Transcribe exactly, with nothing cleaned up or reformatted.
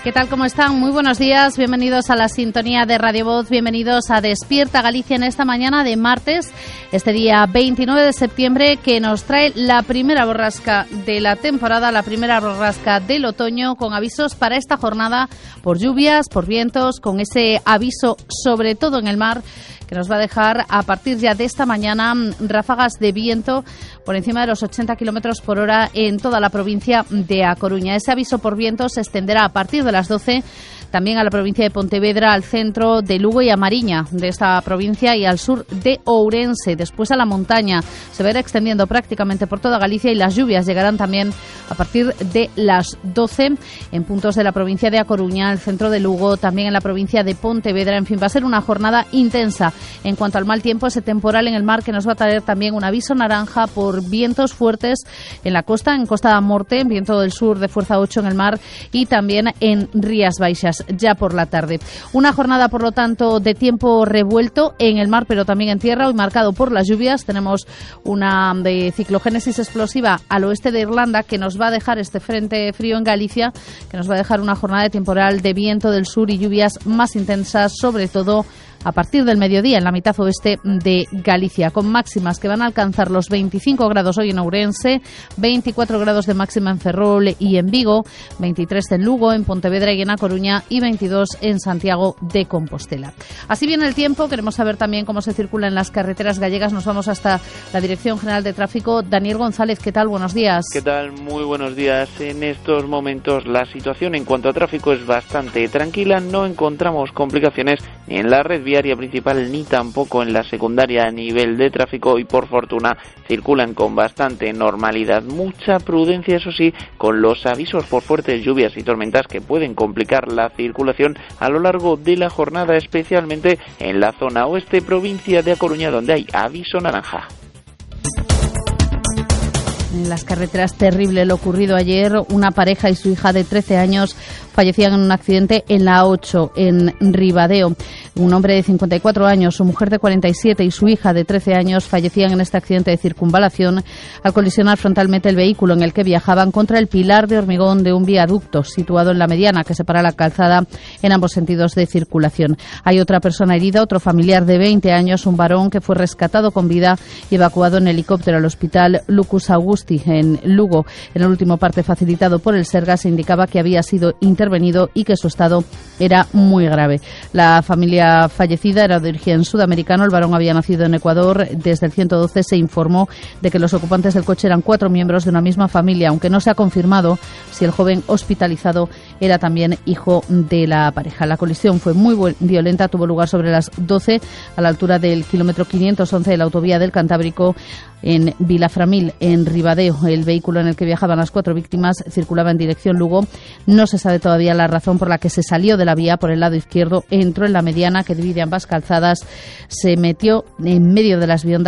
¿Qué tal? ¿Cómo están? Muy buenos días. Bienvenidos a la sintonía de Radio Voz. Bienvenidos a Despierta Galicia en esta mañana de martes, este día veintinueve de septiembre, que nos trae la primera borrasca de la temporada, la primera borrasca del otoño, con avisos para esta jornada por lluvias, por vientos, con ese aviso sobre todo en el mar, que nos va a dejar a partir ya de esta mañana ráfagas de viento por encima de los ochenta kilómetros por hora en toda la provincia de A Coruña. Ese aviso por viento se extenderá a partir de las doce también a la provincia de Pontevedra, al centro de Lugo y a Mariña de esta provincia y al sur de Ourense. Después a la montaña se va a ir extendiendo prácticamente por toda Galicia y las lluvias llegarán también a partir de las doce en puntos de la provincia de A Coruña, el centro de Lugo, también en la provincia de Pontevedra. En fin, va a ser una jornada intensa. En cuanto al mal tiempo, ese temporal en el mar que nos va a traer también un aviso naranja por vientos fuertes en la costa, en Costa da Morte, viento del sur de fuerza ocho en el mar y también en Rías Baixas ya por la tarde. Una jornada, por lo tanto, de tiempo revuelto en el mar, pero también en tierra, hoy marcado por las lluvias. Tenemos una de ciclogénesis explosiva al oeste de Irlanda que nos va a dejar este frente frío en Galicia, que nos va a dejar una jornada de temporal de viento del sur y lluvias más intensas, sobre todo a partir del mediodía en la mitad oeste de Galicia, con máximas que van a alcanzar los veinticinco grados hoy en Ourense, veinticuatro grados de máxima en Ferrol y en Vigo, veintitrés en Lugo, en Pontevedra y en A Coruña y veintidós en Santiago de Compostela. Así viene el tiempo. Queremos saber también cómo se circula en las carreteras gallegas. Nos vamos hasta la Dirección General de Tráfico. Daniel González, ¿qué tal? Buenos días. ¿Qué tal? Muy buenos días. En estos momentos la situación en cuanto a tráfico es bastante tranquila. No encontramos complicaciones ni en la red viaria principal ni tampoco en la secundaria a nivel de tráfico y por fortuna circulan con bastante normalidad. Mucha prudencia, eso sí, con los avisos por fuertes lluvias y tormentas que pueden complicar la circulación a lo largo de la jornada, especialmente en la zona oeste, provincia de A Coruña, donde hay aviso naranja. En las carreteras, terrible lo ocurrido ayer. Una pareja y su hija de trece años fallecían en un accidente en la A ocho, en Ribadeo. Un hombre de cincuenta y cuatro años, su mujer de cuarenta y siete y su hija de trece años fallecían en este accidente de circunvalación al colisionar frontalmente el vehículo en el que viajaban contra el pilar de hormigón de un viaducto situado en la mediana que separa la calzada en ambos sentidos de circulación. Hay otra persona herida, otro familiar de veinte años, un varón que fue rescatado con vida y evacuado en helicóptero al hospital Lucus Augusti en Lugo. En el último parte facilitado por el Sergas se indicaba que había sido intervenido y que su estado era muy grave. La familia fallecida era de origen sudamericano. El varón había nacido en Ecuador. Desde el ciento doce se informó de que los ocupantes del coche eran cuatro miembros de una misma familia, aunque no se ha confirmado si el joven hospitalizado era también hijo de la pareja. La colisión fue muy violenta, tuvo lugar sobre las doce a la altura del kilómetro quinientos once de la autovía del Cantábrico en Vilaframil, en Ribadeo. El vehículo en el que viajaban las cuatro víctimas circulaba en dirección Lugo. No se sabe todavía la razón por la que se salió de la vía por el lado izquierdo, entró en la mediana que divide ambas calzadas, se metió en medio de las viandas